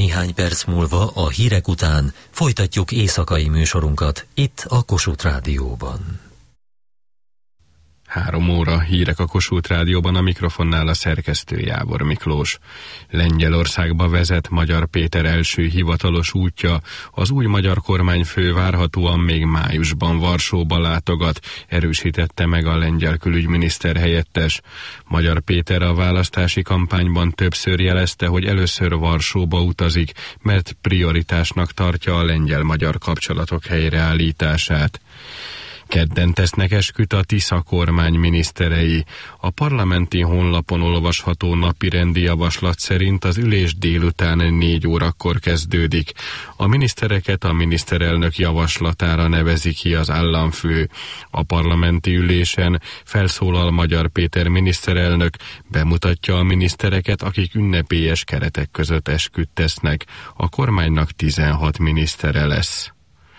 Néhány perc múlva a hírek után folytatjuk éjszakai műsorunkat itt a Kossuth Rádióban. 3 óra hírek a Kossuth Rádióban, a mikrofonnál a szerkesztő Jávor Miklós. Lengyelországba vezet Magyar Péter első hivatalos útja, az új magyar kormányfő várhatóan még májusban Varsóba látogat, erősítette meg a lengyel külügyminiszter helyettes. Magyar Péter a választási kampányban többször jelezte, hogy először Varsóba utazik, mert prioritásnak tartja a lengyel-magyar kapcsolatok helyreállítását. Kedden tesznek esküt a Tisza kormány miniszterei. A parlamenti honlapon olvasható napirendi javaslat szerint az ülés délután 4 órakor kezdődik. A minisztereket a miniszterelnök javaslatára nevezi ki az államfő. A parlamenti ülésen felszólal Magyar Péter miniszterelnök, bemutatja a minisztereket, akik ünnepélyes keretek között esküt tesznek. A kormánynak 16 minisztere lesz.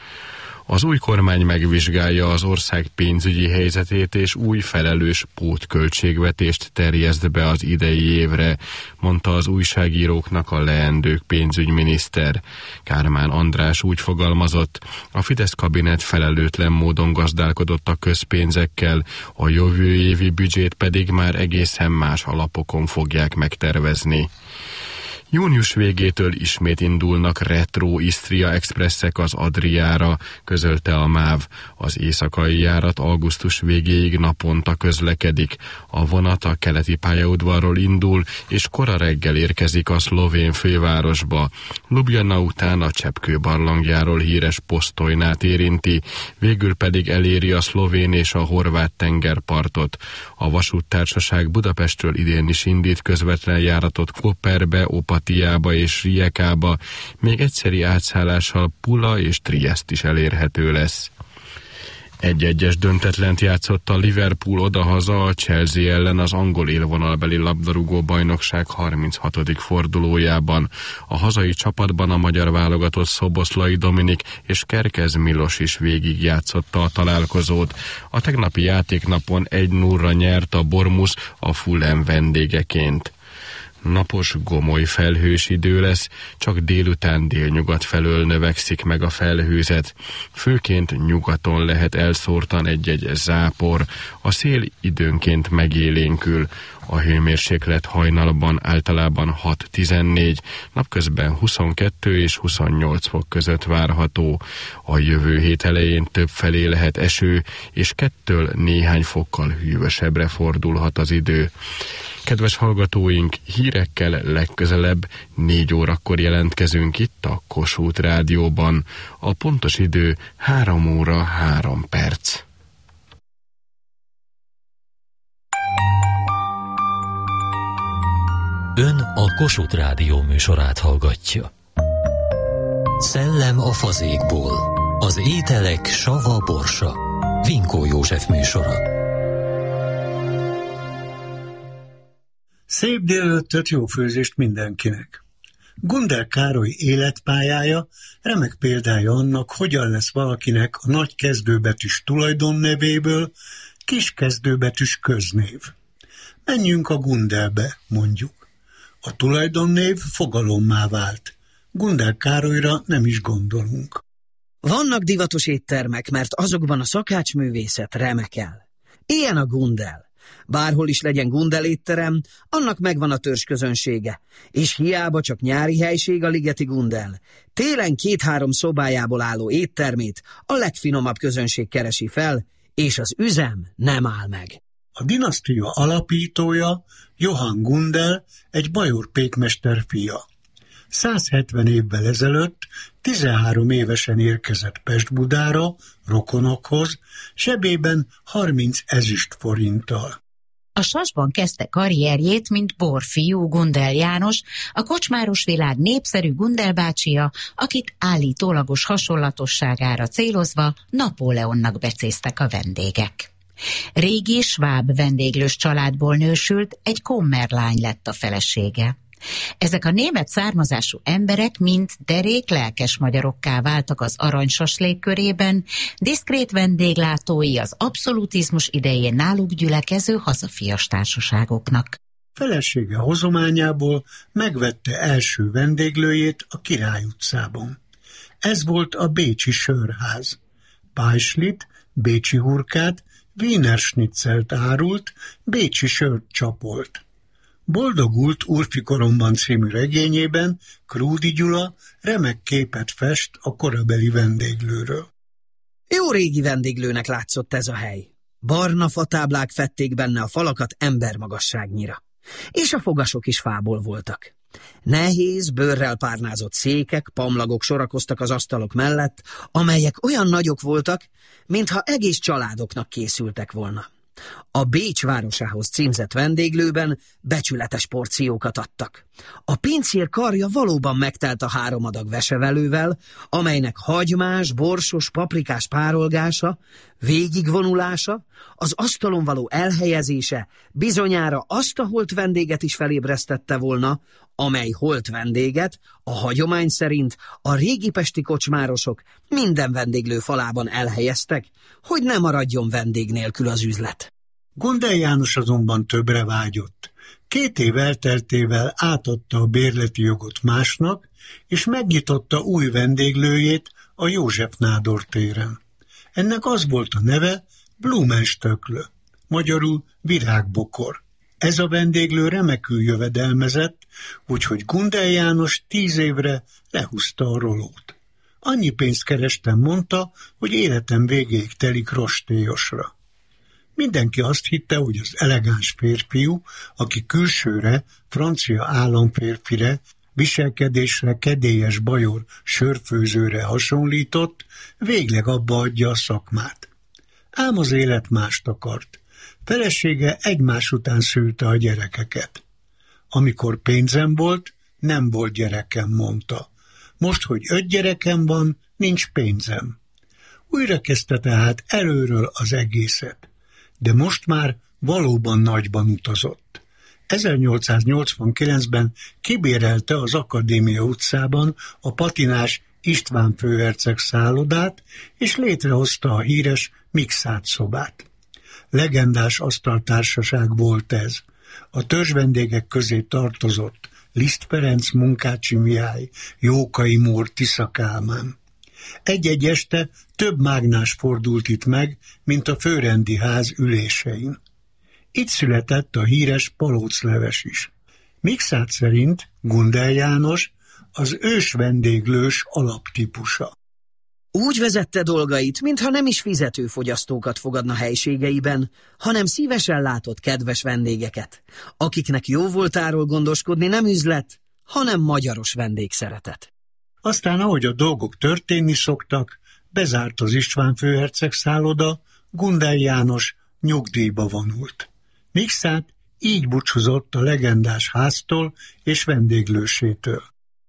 Az új kormány megvizsgálja az ország pénzügyi helyzetét és új felelős pótköltségvetést terjeszt be az idei évre, mondta az újságíróknak a leendő pénzügyminiszter. Kármán András úgy fogalmazott, a Fidesz kabinet felelőtlen módon gazdálkodott a közpénzekkel, a jövő évi büdzsét pedig már egészen más alapokon fogják megtervezni. Június végétől ismét indulnak retro Isztria expresszek az Adriára, közölte a MÁV. Az éjszakai járat augusztus végéig naponta közlekedik. A vonat a keleti pályaudvarról indul, és kora reggel érkezik a szlovén fővárosba. Ljubljana után a Cseppkő barlangjáról híres Posztojnát érinti, végül pedig eléri a szlovén és a horvát tengerpartot. A vasúttársaság Budapestről idén is indít közvetlen járatot Koperbe, Opatiába és Rijekába, még egyszeri átszállással Pula és Triest is elérhető lesz. 1-1-es döntetlent játszott a Liverpool odahaza a Chelsea ellen az angol élvonalbeli labdarúgó bajnokság 36. fordulójában. A hazai csapatban a magyar válogatott Szoboszlai Dominik és Kerkez Milos is végig játszotta a találkozót. A tegnapi játéknapon 1-0-ra nyert a Bournemouth a Fulham vendégeként. Napos, gomoly felhős idő lesz, csak délután délnyugat felől növekszik meg a felhőzet. Főként nyugaton lehet elszórtan egy-egy zápor, a szél időnként megélénkül. A hőmérséklet hajnalban általában 6-14, napközben 22 és 28 fok között várható. A jövő hét elején többfelé lehet eső, és 2-től néhány fokkal hűvösebbre fordulhat az idő. Kedves hallgatóink, hírekkel legközelebb 4 órakor jelentkezünk itt a Kossuth Rádióban. A pontos idő 3 óra 3 perc. Ön a Kossuth Rádió műsorát hallgatja. Szellem a fazékból. Az ételek sava borsa. Vinkó József műsora. Szép délelőttöt, jó főzést mindenkinek! Gundel Károly életpályája remek példája annak, hogyan lesz valakinek a nagy kezdőbetűs tulajdonnevéből kis kezdőbetűs köznév. Menjünk a Gundelbe, mondjuk. A tulajdonnév fogalommá vált. Gundel Károlyra nem is gondolunk. Vannak divatos éttermek, mert azokban a szakácsművészet remekel. Ilyen a Gundel. Bárhol is legyen Gundel étterem, annak megvan a törzsközönsége, és hiába csak nyári helység a ligeti Gundel. Télen 2-3 szobájából álló éttermét a legfinomabb közönség keresi fel, és az üzem nem áll meg. A dinasztia alapítója Johann Gundel, egy bajor pékmester fia. 170 évvel ezelőtt 13 évesen érkezett Pest-Budára, rokonokhoz, zsebében 30 ezüstforinttal. A Sasban kezdte karrierjét, mint borfiú Gundel János, a kocsmáros világ népszerű Gundel bácsia, akit állítólagos hasonlatosságára célozva Napóleonnak becéztek a vendégek. Régi sváb vendéglős családból nősült, egy kommerlány lett a felesége. Ezek a német származású emberek mind derék lelkes magyarokká váltak az aranysaslék körében, diszkrét vendéglátói az abszolutizmus idején náluk gyülekező hazafias társaságoknak. felesége hozományából megvette első vendéglőjét a Király utcában. Ez volt a bécsi sörház. Pajslit, bécsi hurkát, Wiener schnitzelt árult, bécsi sört csapolt. Boldogult Úrfikoromban című regényében Krúdy Gyula remek képet fest a korabeli vendéglőről. Jó régi vendéglőnek látszott ez a hely. Barna fatáblák fedték benne a falakat embermagasságnyira. És a fogasok is fából voltak. Nehéz, bőrrel párnázott székek, pamlagok sorakoztak az asztalok mellett, amelyek olyan nagyok voltak, mintha egész családoknak készültek volna. A Bécs városához címzett vendéglőben becsületes porciókat adtak. A pincér karja valóban megtelt a 3 adag vesevelővel, amelynek hagymás, borsos, paprikás párolgása, végigvonulása, az asztalon való elhelyezése bizonyára azt a holt vendéget is felébresztette volna, amely holt vendéget a hagyomány szerint a régi pesti kocsmárosok minden vendéglő falában elhelyeztek, hogy ne maradjon vendég nélkül az üzlet. Gundel János azonban többre vágyott. 2 év elteltével átadta a bérleti jogot másnak, és megnyitotta új vendéglőjét a József Nádor téren. Ennek az volt a neve Blumenstöcklö, magyarul virágbokor. Ez a vendéglő remekül jövedelmezett, úgyhogy Gundel János 10 évre lehúzta a rolót. Annyi pénzt kerestem, mondta, hogy életem végéig telik rostélyosra. Mindenki azt hitte, hogy az elegáns férfiú, aki külsőre francia államférfire, viselkedésre kedélyes bajor sörfőzőre hasonlított, végleg abba adja a szakmát. Ám az élet mást akart. Felesége egymás után szülte a gyerekeket. Amikor pénzem volt, nem volt gyerekem, mondta. Most, hogy 5 gyerekem van, nincs pénzem. Újra kezdte tehát előről az egészet. De most már valóban nagyban utazott. 1889-ben kibérelte az Akadémia utcában a patinás István főherceg szállodát, és létrehozta a híres Mixát szobát. Legendás asztaltársaság volt ez. A törzsvendégek közé tartozott Liszt Ferenc, Munkácsi Mihály, Jókai Mór, Tisza Kálmán. Egy-egy este több mágnás fordult itt meg, mint a főrendi ház ülésein. Itt született a híres palócleves is. Mixát szerint Gundel János az ős vendéglős alaptípusa. Úgy vezette dolgait, mintha nem is fizető fogyasztókat fogadna helységeiben, hanem szívesen látott kedves vendégeket, akiknek jó voltáról gondoskodni nem üzlet, hanem magyaros vendégszeretet. Aztán, ahogy a dolgok történni szoktak, bezárt az István főherceg szálloda, Gundel János nyugdíjba vonult. Mixát így búcsúzott a legendás háztól és vendéglősétől.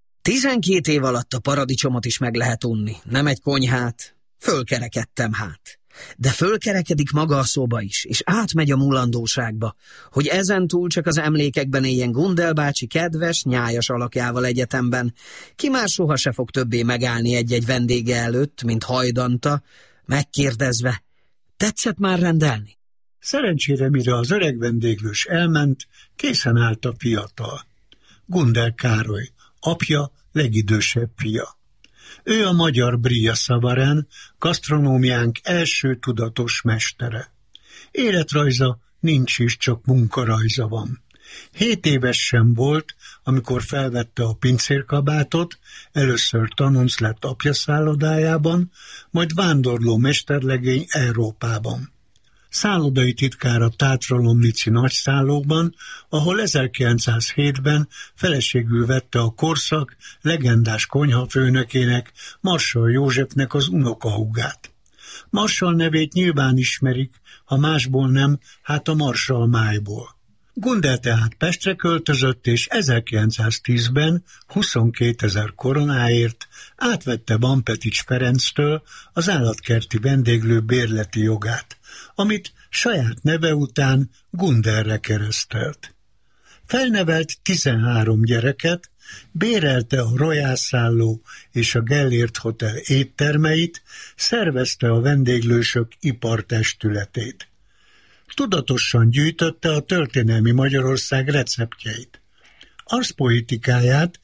12 év alatt a paradicsomot is meg lehet unni, nem egy konyhát. Fölkerekedtem hát. De fölkerekedik maga a szoba is, és átmegy a mulandóságba, hogy ezentúl csak az emlékekben éljen Gundel bácsi kedves, nyájas alakjával egyetemben, ki már soha se fog többé megállni egy-egy vendége előtt, mint hajdanta, megkérdezve, tetszett már rendelni? Szerencsére, mire az öreg vendéglős elment, készen állt a fiatal. Gundel Károly, apja legidősebb fia. Ő a magyar Bria Savarin, gasztronómiánk első tudatos mestere. Életrajza nincs is, csak munkarajza van. 7 éves sem volt, amikor felvette a pincérkabátot, először tanonc lett apja szállodájában, majd vándorló mesterlegény Európában. Szállodai titkár a Tátra-Lomnici nagyszállóban, ahol 1907-ben feleségül vette a korszak legendás konyhafőnökének, Marshall Józsefnek az unokahúgát. Marshall nevét nyilván ismerik, ha másból nem, hát a Marshall májból. Gundel tehát Pestre költözött, és 1910-ben 22 000 koronáért átvette Bampetics Ferenctől az állatkerti vendéglő bérleti jogát, amit saját neve után Gundelre keresztelt. Felnevelt 13 gyereket, bérelte a Royal szálló és a Gellért Hotel éttermeit, szervezte a vendéglősök ipartestületét. Tudatosan gyűjtötte a történelmi Magyarország receptjeit. Arszpoetikáját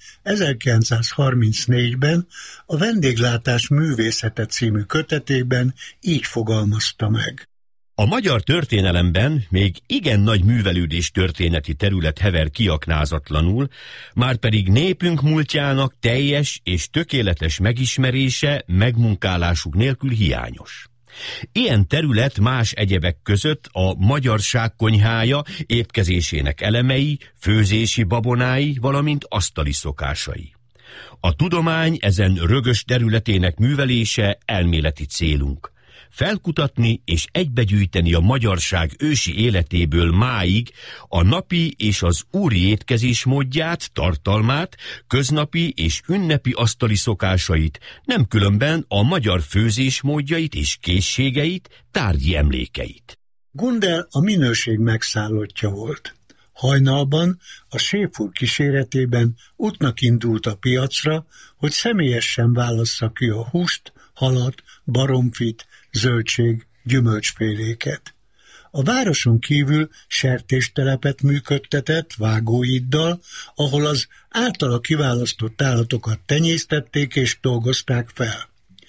1934-ben a Vendéglátás művészete című kötetében így fogalmazta meg. A magyar történelemben még igen nagy művelődés történeti terület hever kiaknázatlanul, márpedig népünk múltjának teljes és tökéletes megismerése, megmunkálásuk nélkül hiányos. Ilyen terület más egyebek között a magyarság konyhája, étkezésének elemei, főzési babonái, valamint asztali szokásai. A tudomány ezen rögös területének művelése elméleti célunk. Felkutatni és egybegyűjteni a magyarság ősi életéből máig a napi és az úri étkezés módját, tartalmát, köznapi és ünnepi asztali szokásait, nem különben a magyar főzés módjait és készségeit, tárgyi emlékeit. Gundel a minőség megszállottja volt. Hajnalban a séf úr kíséretében útnak indult a piacra, hogy személyesen válassza ki a húst, halat, baromfit, zöldség, gyümölcsféléket. A városon kívül sertéstelepet működtetett vágóiddal, ahol az általa kiválasztott állatokat tenyésztették és dolgozták fel.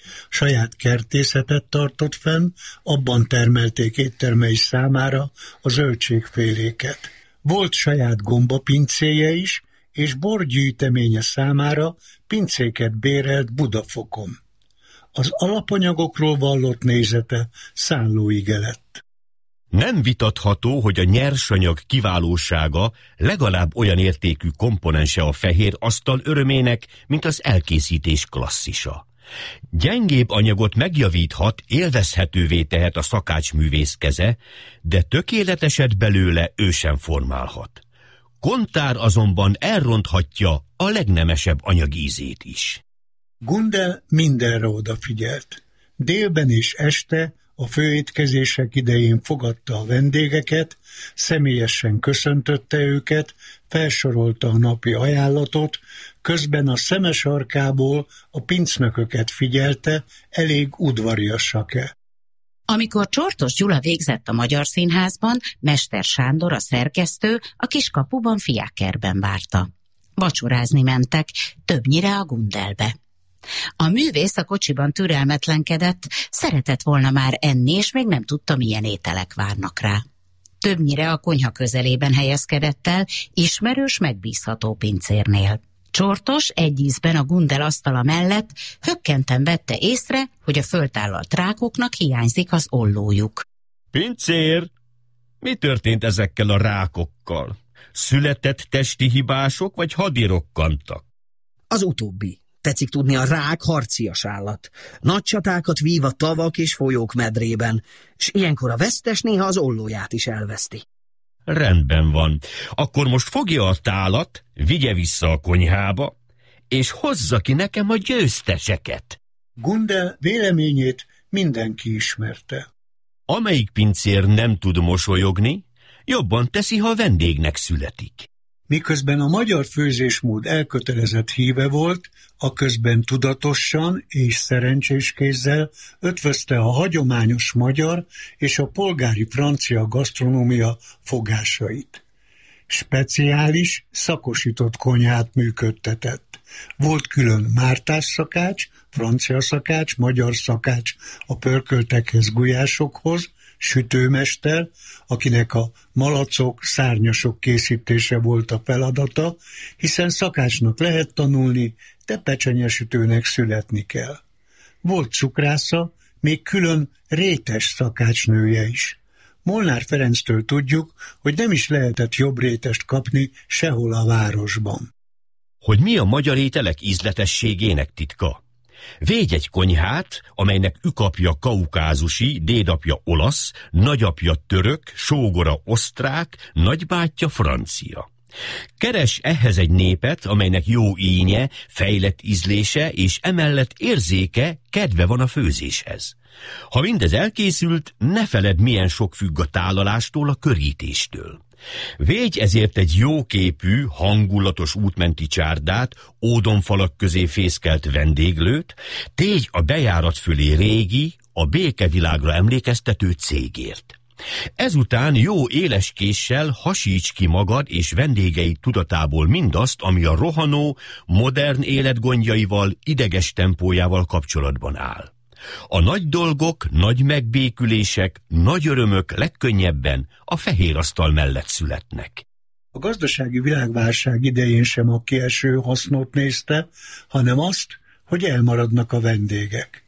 Saját kertészetet tartott fenn, abban termelték éttermei számára a zöldségféléket. Volt saját gombapincéje is, és borgyűjteménye számára pincéket bérelt Budafokon. Az alapanyagokról vallott nézete szállóige lett. Nem vitatható, hogy a nyersanyag kiválósága legalább olyan értékű komponense a fehér asztal örömének, mint az elkészítés klasszisa. Gyengébb anyagot megjavíthat, élvezhetővé tehet a szakácsművész keze, de tökéleteset belőle ő sem formálhat. Kontár azonban elronthatja a legnemesebb anyagízét is. Gundel mindenre odafigyelt. Délben és este a főétkezések idején fogadta a vendégeket, személyesen köszöntötte őket, felsorolta a napi ajánlatot, közben a szemes arkából a pincnököket figyelte, elég udvariasak-e. Amikor Csortos Gyula végzett a Magyar Színházban, Mester Sándor, a szerkesztő, a Kiskapuban fiákkerben várta. Vacsorázni mentek, többnyire a Gundelbe. A művész a kocsiban türelmetlenkedett, szeretett volna már enni, és még nem tudta, milyen ételek várnak rá. Többnyire a konyha közelében helyezkedett el, ismerős, megbízható pincérnél. Csortos egy ízben a Gundel asztala mellett hökkenten vette észre, hogy a föltállalt rákoknak hiányzik az ollójuk. Pincér, mi történt ezekkel a rákokkal? Született testi hibások, vagy hadirokkantak? Az utóbbi. Tetszik tudni, a rák harcias állat. Nagy csatákat vív a tavak és folyók medrében, és ilyenkor a vesztes néha az ollóját is elveszti. Rendben van. Akkor most fogja a tálat, vigye vissza a konyhába, és hozza ki nekem a győzteseket. Gundel véleményét mindenki ismerte. Amelyik pincér nem tud mosolyogni, jobban teszi, ha vendégnek születik. Miközben a magyar főzésmód elkötelezett híve volt, aközben tudatosan és szerencsés kézzel ötvözte a hagyományos magyar és a polgári francia gasztronómia fogásait. Speciális, szakosított konyhát működtetett. Volt külön mártás szakács, francia szakács, magyar szakács a pörköltekhez, gulyásokhoz, sütőmester, akinek a malacok, szárnyasok készítése volt a feladata, hiszen szakácsnak lehet tanulni, de pecsenyesütőnek születni kell. Volt cukrásza, még külön rétes szakácsnője is. Molnár Ferenctől tudjuk, hogy nem is lehetett jobb rétest kapni sehol a városban. Hogy mi a magyar ételek ízletességének titka? Védj egy konyhát, amelynek ükapja kaukázusi, dédapja olasz, nagyapja török, sógora osztrák, nagybátyja francia. Keres ehhez egy népet, amelynek jó ínye, fejlett ízlése és emellett érzéke, kedve van a főzéshez. Ha mindez elkészült, ne feledd, milyen sok függ a tálalástól, a körítéstől. Védj ezért egy jóképű, hangulatos útmenti csárdát, ódonfalak közé fészkelt vendéglőt, tégy a bejárat fölé régi, a békevilágra emlékeztető cégért. Ezután jó éles késsel hasíts ki magad és vendégeid tudatából mindazt, ami a rohanó, modern élet gondjaival, ideges tempójával kapcsolatban áll. A nagy dolgok, nagy megbékülések, nagy örömök legkönnyebben a fehér asztal mellett születnek. A gazdasági világválság idején sem a kieső hasznot nézte, hanem azt, hogy elmaradnak a vendégek.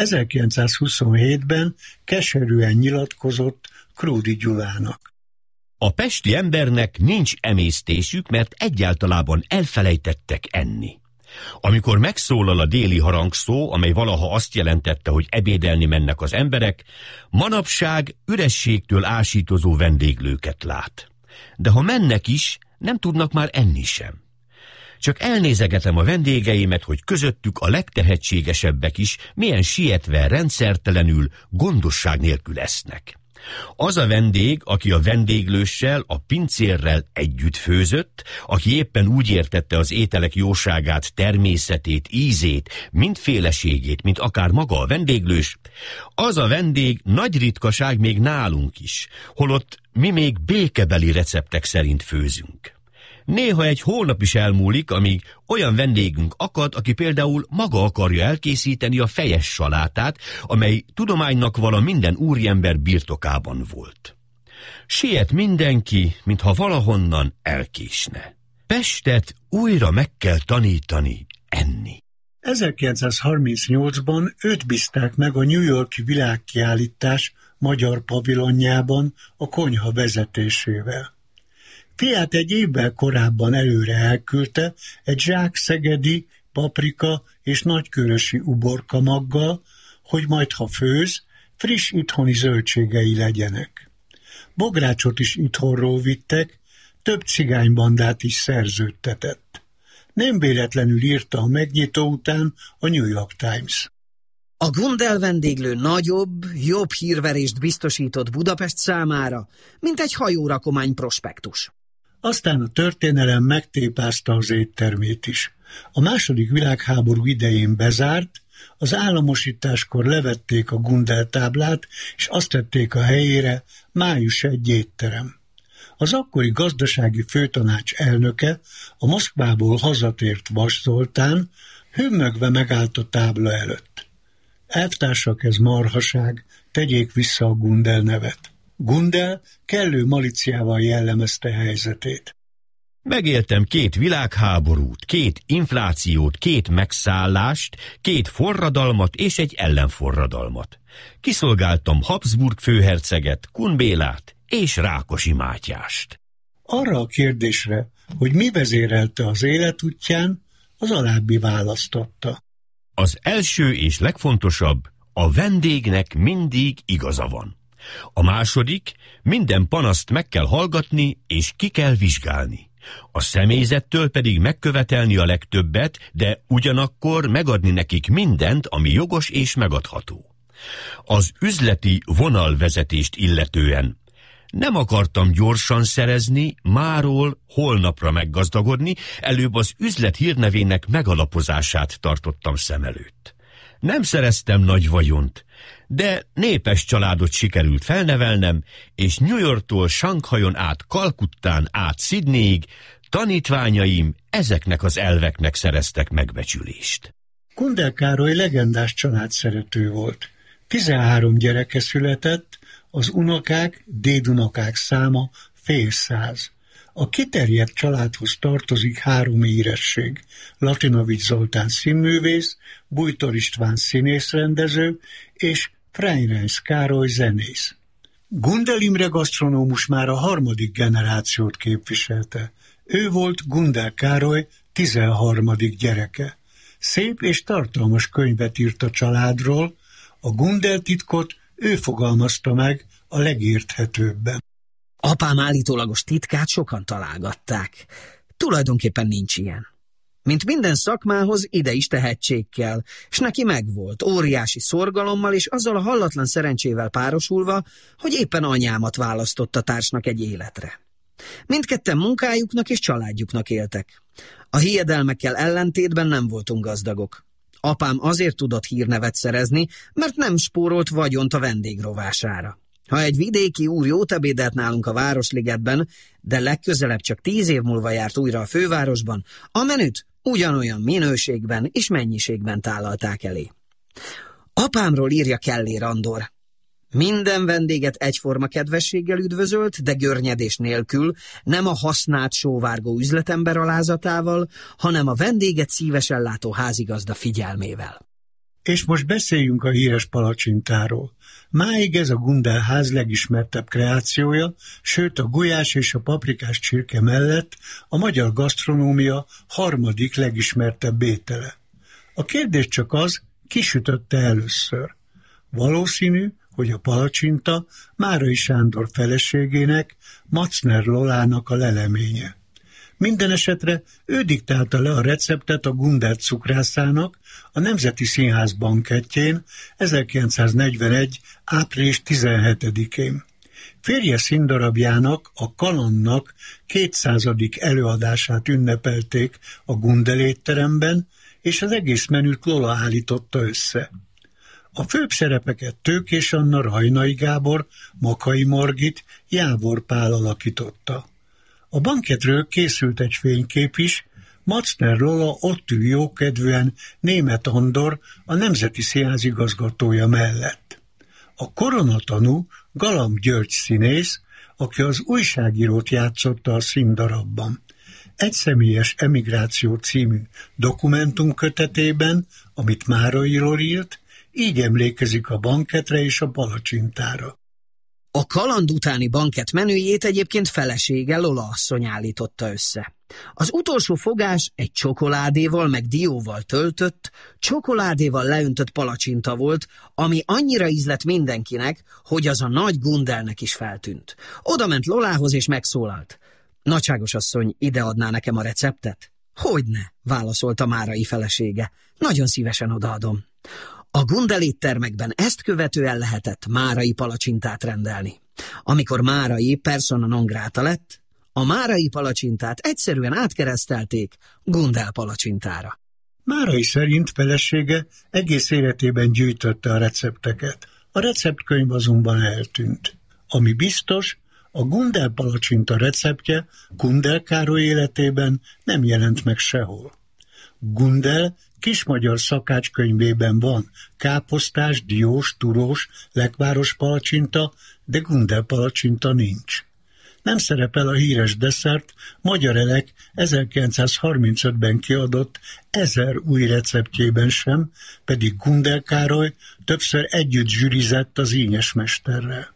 1927-ben keserűen nyilatkozott Krúdy Gyulának. A pesti embernek nincs emésztésük, mert egyáltalában elfelejtettek enni. Amikor megszólal a déli harangszó, amely valaha azt jelentette, hogy ebédelni mennek az emberek, manapság ürességtől ásítozó vendéglőket lát. De ha mennek is, nem tudnak már enni sem. Csak elnézegetem a vendégeimet, hogy közöttük a legtehetségesebbek is milyen sietve, rendszertelenül, gondosság nélkül esznek. Az a vendég, aki a vendéglőssel, a pincérrel együtt főzött, aki éppen úgy értette az ételek jóságát, természetét, ízét, mindféleségét, mint akár maga a vendéglős, az a vendég nagy ritkaság még nálunk is, holott mi még békebeli receptek szerint főzünk. Néha egy hónap is elmúlik, amíg olyan vendégünk akad, aki például maga akarja elkészíteni a fejes salátát, amely tudománynak vala minden úriember birtokában volt. Siet mindenki, mintha valahonnan elkésne. Pestet újra meg kell tanítani enni. 1938-ban őt bízták meg a New York-i világkiállítás magyar pavilonjában a konyha vezetésével. Fiát egy évvel korábban előre elküldte egy zsák szegedi, paprika és nagykörösi uborkamaggal, hogy majd ha főz, friss itthoni zöldségei legyenek. Bográcsot is itthonról vittek, több cigánybandát is szerződtetett. Nem véletlenül írta a megnyitó után a New York Times. A Gundel vendéglő nagyobb, jobb hírverést biztosított Budapest számára, mint egy hajórakomány prospektus. Aztán a történelem megtépázta az éttermét is. A II. Világháború idején bezárt, az államosításkor levették a Gundel táblát, és azt tették a helyére Május 1 étterem. Az akkori gazdasági főtanács elnöke, a Moszkvából hazatért Vas Zoltán, hümmögve megállt a tábla előtt. Elvtársak, ez marhaság, tegyék vissza a Gundel nevet. Gundel kellő malíciával jellemezte helyzetét. Megéltem 2 világháborút, 2 inflációt, 2 megszállást, 2 forradalmat és egy ellenforradalmat. Kiszolgáltam Habsburg főherceget, Kun Bélát és Rákosi Mátyást. Arra a kérdésre, hogy mi vezérelte az életútján, az alábbi választ adta. Az első és legfontosabb, a vendégnek mindig igaza van. A második, minden panaszt meg kell hallgatni és ki kell vizsgálni. A személyzettől pedig megkövetelni a legtöbbet, de ugyanakkor megadni nekik mindent, ami jogos és megadható. Az üzleti vonalvezetést illetően nem akartam gyorsan szerezni, máról holnapra meggazdagodni, előbb az üzlet hírnevének megalapozását tartottam szem előtt. Nem szereztem nagy vagyont, de népes családot sikerült felnevelnem, és New Yorktól Sanghajon át Kalkuttán át Sydneyig tanítványaim ezeknek az elveknek szereztek megbecsülést. Gundel Károly legendás családszerető volt. 13 gyereke született, az unokák, dédunokák száma fél száz. A kiterjedt családhoz tartozik 3 éresség: Latinovics Zoltán színművész, Bújtor István színészrendező és Freinreis Károly zenész. Gundel Imre gasztronómus már a 3. generációt képviselte. Ő volt Gundel Károly 13. gyereke. Szép és tartalmas könyvet írt a családról, a Gundel titkot ő fogalmazta meg a legérthetőbben. Apám állítólagos titkát sokan találgatták. Tulajdonképpen nincs ilyen. Mint minden szakmához, ide is tehetség kell, és neki megvolt, óriási szorgalommal és azzal a hallatlan szerencsével párosulva, hogy éppen anyámat választotta társnak egy életre. Mindketten munkájuknak és családjuknak éltek. A hiedelmekkel ellentétben nem voltunk gazdagok. Apám azért tudott hírnevet szerezni, mert nem spórolt vagyont a vendégrovására. Ha egy vidéki úr jót ebédelt nálunk a Városligetben, de legközelebb csak 10 év múlva járt újra a fővárosban, a menüt ugyanolyan minőségben és mennyiségben tálalták elé. Apámról írja Kellé Randor. Minden vendéget egyforma kedvességgel üdvözölt, de görnyedés nélkül, nem a használt sóvárgó üzletember alázatával, hanem a vendéget szívesen látó házigazda figyelmével. És most beszéljünk a híres palacsintáról. Máig ez a Gundel ház legismertebb kreációja, sőt a gulyás és a paprikás csirke mellett a magyar gasztronómia harmadik legismertebb étele. A kérdés csak az, ki sütötte először. Valószínű, hogy a palacsinta Márai Sándor feleségének, Macner Lolának a leleménye. Minden esetre ő diktálta le a receptet a Gundel cukrászának a Nemzeti Színház bankettjén 1941. április 17-én. Férje színdarabjának, a Kalandnak 200. előadását ünnepelték a Gundel étteremben, és az egész menüt Lola állította össze. A főbb szerepeket Tőkés Anna, Rajnai Gábor, Makai Margit, Jávor Pál alakította. A banketről készült egy fénykép is, Macner Lola ott ül jókedvűen Németh Andor, a Nemzeti Színház igazgatója mellett. A koronatanú Galamb György színész, aki az újságírót játszotta a színdarabban. Egyszemélyes emigráció című dokumentumkötetében, amit Márairól írt, így emlékezik a banketre és a palacsintára. A Kaland utáni bankett menüjét egyébként felesége Lola asszony állította össze. Az utolsó fogás egy csokoládéval meg dióval töltött, csokoládéval leöntött palacsinta volt, ami annyira ízlett mindenkinek, hogy az a nagy Gundelnek is feltűnt. Oda ment Lolához és megszólalt. Nagyságos asszony, ide adná nekem a receptet? Hogyne, válaszolta Márai felesége. Nagyon szívesen odaadom. A Gundel éttermekben ezt követően lehetett márai palacsintát rendelni. Amikor Márai persona non grata lett, a márai palacsintát egyszerűen átkeresztelték Gundel palacsintára. Márai szerint felesége egész életében gyűjtötte a recepteket. A receptkönyv azonban eltűnt. Ami biztos, a Gundel palacsinta receptje Gundel Károly életében nem jelent meg sehol. Gundel kismagyar szakácskönyvében van káposztás, diós, turós, lekváros palacsinta, de Gundel palacsinta nincs. Nem szerepel a híres desszert Magyar Elek 1935-ben kiadott 1000 új receptjében sem, pedig Gundel Károly többször együtt zsűrizett az ínyesmesterrel.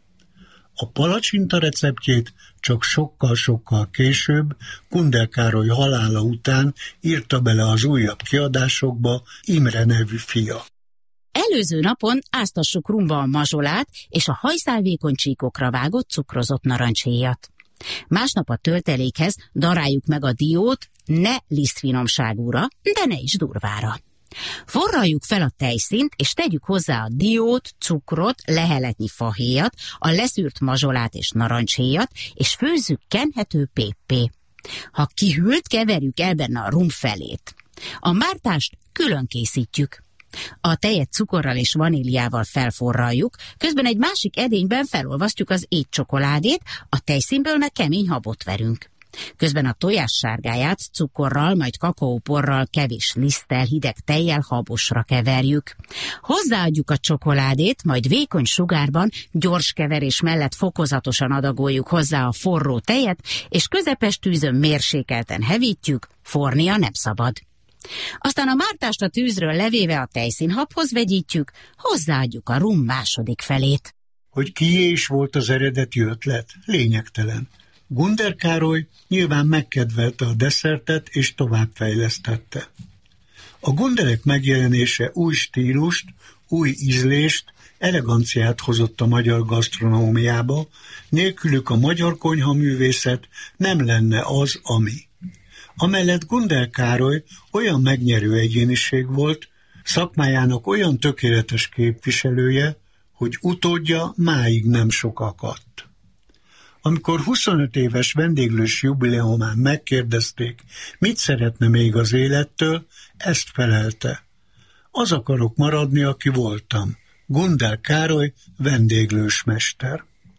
A palacsinta receptjét csak sokkal-sokkal később, Gundel Károly halála után írta bele az újabb kiadásokba Imre nevű fia. Előző napon áztassuk rumba a mazsolát és a hajszálvékony csíkokra vágott cukrozott narancshéjat. Másnap a töltelékhez daráljuk meg a diót, ne lisztfinomságúra, de ne is durvára. Forraljuk fel a tejszínt, és tegyük hozzá a diót, cukrot, leheletnyi fahéjat, a leszűrt mazsolát és narancshéjat, és főzzük kenhető péppé. Ha kihűlt, keverjük el benne a rum felét. A mártást külön készítjük. A tejet cukorral és vaníliával felforraljuk, közben egy másik edényben felolvasztjuk az étcsokoládét, a tejszínből meg kemény habot verünk. Közben a tojás sárgáját cukorral, majd kakaóporral, kevés liszttel, hideg tejjel habosra keverjük. Hozzáadjuk a csokoládét, majd vékony sugárban, gyors keverés mellett fokozatosan adagoljuk hozzá a forró tejet, és közepes tűzön mérsékelten hevítjük, fornia nem szabad. Aztán a mártást a tűzről levéve a tejszínhabhoz vegyítjük, hozzáadjuk a rum második felét. Hogy kié is volt az eredeti ötlet? Lényegtelen. Gundel Károly nyilván megkedvelte a desszertet és továbbfejlesztette. A Gundelek megjelenése új stílust, új ízlést, eleganciát hozott a magyar gasztronómiába, nélkülük a magyar konyhaművészet nem lenne az, ami. Amellett Gundel Károly olyan megnyerő egyéniség volt, szakmájának olyan tökéletes képviselője, hogy utódja máig nem sok akadt. Amikor 25 éves vendéglős jubileumán megkérdezték, mit szeretne még az élettől, ezt felelte. Az akarok maradni, aki voltam. Gundel Károly, vendéglős mester.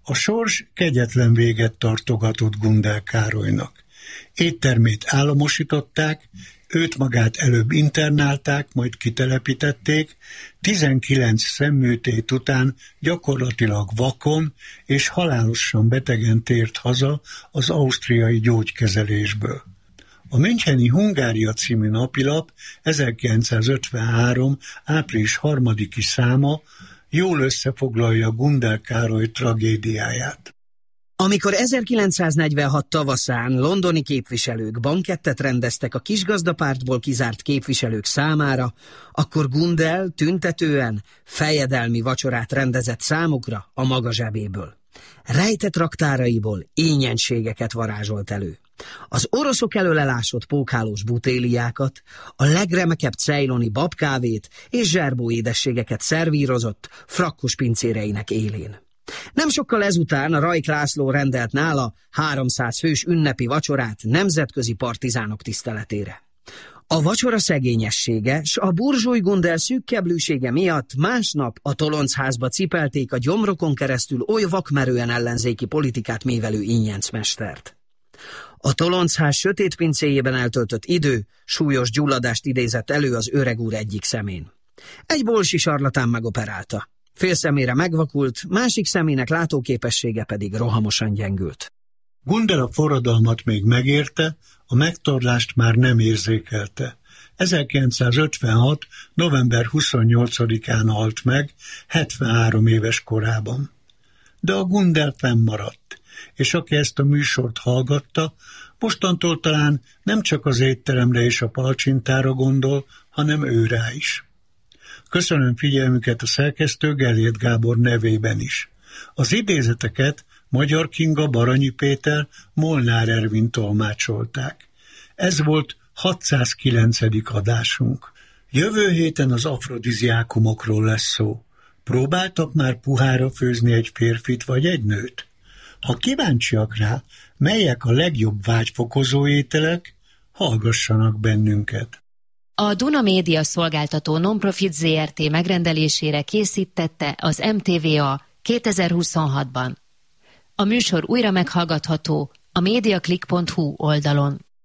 A sors kegyetlen véget tartogatott Gundel Károlynak. Éttermét államosították, őt magát előbb internálták, majd kitelepítették, 19 szemműtét után gyakorlatilag vakon és halálosan betegen tért haza az ausztriai gyógykezelésből. A müncheni Hungária című napilap 1953. április 3-i száma jól összefoglalja Gundel Károly tragédiáját. Amikor 1946 tavaszán londoni képviselők bankettet rendeztek a kisgazdapártból kizárt képviselők számára, akkor Gundel tüntetően fejedelmi vacsorát rendezett számukra a maga zsebéből. Rejtett raktáraiból ényenségeket varázsolt elő. Az oroszok elől elásott pókhálós butéliákat, a legremekebb ceyloni babkávét és zserbó édességeket szervírozott frakkos pincéreinek élén. Nem sokkal ezután a Rajk László rendelt nála 300 fős ünnepi vacsorát nemzetközi partizánok tiszteletére. A vacsora szegényessége s a burzsúj Gundel szűkkeblűsége miatt másnap a Toloncházba cipelték a gyomrokon keresztül oly vakmerően ellenzéki politikát mévelő Ingyenc-mestert. A Toloncház sötét pincéjében eltöltött idő súlyos gyulladást idézett elő az öreg úr egyik szemén. Egy bolsi sarlatán megoperálta. Fél szemére megvakult, másik szemének látóképessége pedig rohamosan gyengült. Gundel a forradalmat még megérte, a megtorlást már nem érzékelte. 1956. november 28-án halt meg, 73 éves korában. De a Gundel fennmaradt, és aki ezt a műsort hallgatta, mostantól talán nem csak az étteremre és a palcsintára gondol, hanem őrá is. Köszönöm figyelmüket a szerkesztő Gellért Gábor nevében is. Az idézeteket Magyar Kinga, Baranyi Péter, Molnár Ervin tolmácsolták. Ez volt 609. adásunk. Jövő héten az afrodiziákumokról lesz szó. Próbáltak már puhára főzni egy férfit vagy egy nőt? Ha kíváncsiak rá, melyek a legjobb vágyfokozó ételek, hallgassanak bennünket. A Duna Média szolgáltató Nonprofit Zrt. Megrendelésére készítette az MTVA 2026-ban. A műsor újra meghallgatható a mediaclick.hu oldalon.